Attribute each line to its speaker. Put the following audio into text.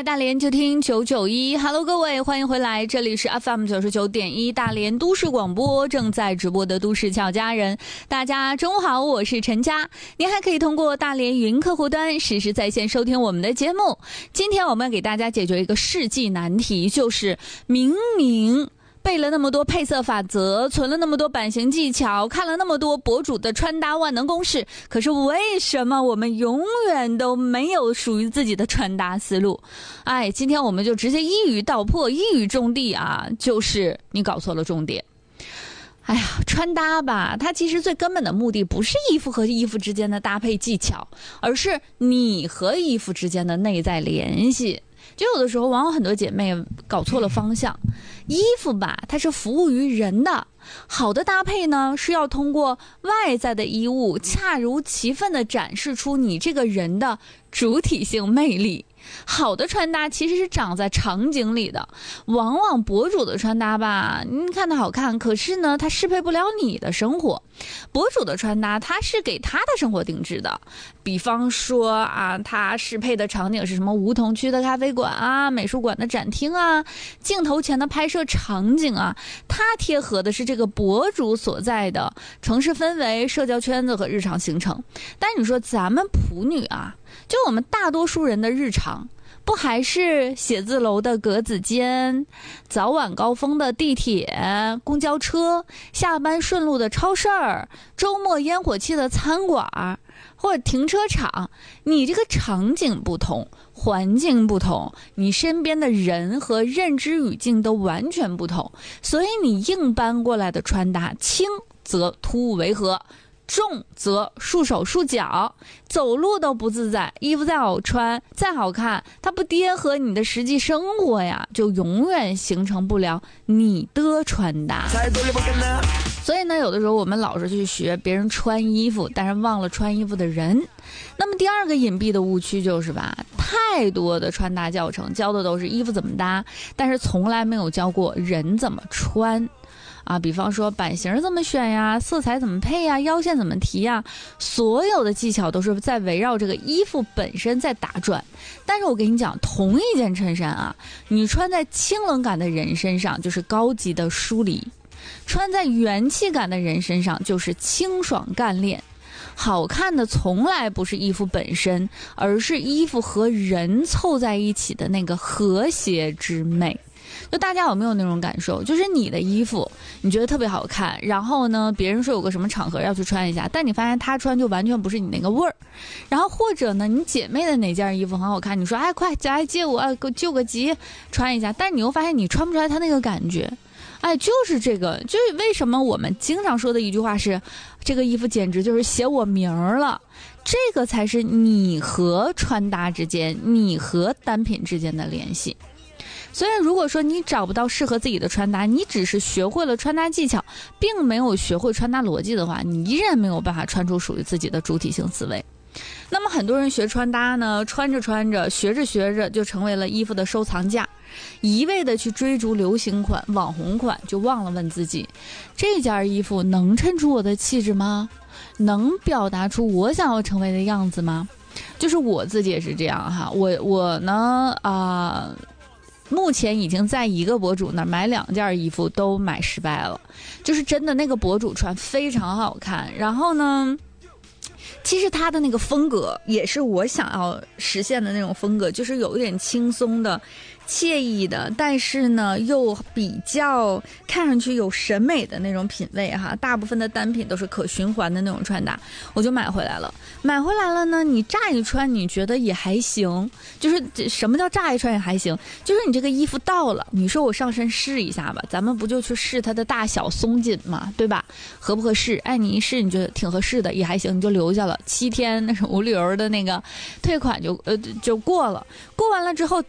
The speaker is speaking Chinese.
Speaker 1: 大连就听991 ，Hello 各位，欢迎回来，这里是 FM 99.1大连都市广播，正在直播的都市俏佳人。大家中午好，我是陈佳，您还可以通过大连云客户端实时在线收听我们的节目。今天我们给大家解决一个世纪难题，就是明明背了那么多配色法则，存了那么多版型技巧，看了那么多博主的穿搭万能公式，可是为什么我们永远都没有属于自己的穿搭思路？今天我们就直接一语道破，一语中的啊，就是你搞错了重点。穿搭吧，它其实最根本的目的不是衣服和衣服之间的搭配技巧，而是你和衣服之间的内在联系。就有的时候往往很多姐妹搞错了方向，衣服吧它是服务于人的，好的搭配呢是要通过外在的衣物恰如其分地展示出你这个人的主体性魅力。好的穿搭其实是长在场景里的，往往博主的穿搭吧，你看它好看，可是呢它适配不了你的生活。博主的穿搭它是给他的生活定制的，比方说啊，它适配的场景是什么梧桐区的咖啡馆啊，美术馆的展厅啊，镜头前的拍摄场景啊，它贴合的是这个博主所在的城市氛围、社交圈子和日常行程。但你说咱们普女啊，就我们大多数人的日常不还是写字楼的格子间，早晚高峰的地铁、公交车，下班顺路的超市儿，周末烟火气的餐馆或者停车场。你这个场景不同，环境不同，你身边的人和认知语境都完全不同，所以你硬搬过来的穿搭，轻则突兀违和，重则束手束脚，走路都不自在。衣服再好穿再好看，它不贴合你的实际生活呀，就永远形成不了你的穿搭。所以呢，有的时候我们老是去学别人穿衣服，但是忘了穿衣服的人。那么第二个隐蔽的误区就是吧，太多的穿搭教程教的都是衣服怎么搭，但是从来没有教过人怎么穿啊，比方说版型怎么选呀，色彩怎么配呀，腰线怎么提呀，所有的技巧都是在围绕这个衣服本身在打转。但是我跟你讲，同一件衬衫啊，你穿在清冷感的人身上就是高级的疏离，穿在元气感的人身上就是清爽干练。好看的从来不是衣服本身，而是衣服和人凑在一起的那个和谐之美。就大家有没有那种感受，就是你的衣服你觉得特别好看，然后呢别人说有个什么场合要去穿一下，但你发现他穿就完全不是你那个味儿。然后或者呢你姐妹的哪件衣服很好看，你说快来借我救个急穿一下，但你又发现你穿不出来他那个感觉。就是这个，就是为什么我们经常说的一句话是，这个衣服简直就是写我名了。这个才是你和穿搭之间，你和单品之间的联系。所以如果说你找不到适合自己的穿搭，你只是学会了穿搭技巧，并没有学会穿搭逻辑的话，你依然没有办法穿出属于自己的主体性思维。那么很多人学穿搭呢，穿着穿着学着学着就成为了衣服的收藏架，一味的去追逐流行款网红款，就忘了问自己，这件衣服能衬出我的气质吗？能表达出我想要成为的样子吗？就是我自己也是这样哈，我呢目前已经在一个博主那买2件衣服都买失败了，就是真的那个博主穿非常好看，然后呢其实他的那个风格也是我想要实现的那种风格，就是有一点轻松的惬意的，但是呢又比较看上去有审美的那种品味哈。大部分的单品都是可循环的那种穿搭，我就买回来了呢，你乍一穿你觉得也还行，就是什么叫乍一穿也还行，就是你这个衣服到了，你说我上身试一下吧，咱们不就去试它的大小松紧嘛，对吧？合不合适？你一试你觉得挺合适的也还行，你就留下了，7天那种无理由的那个退款就过了。过完了之后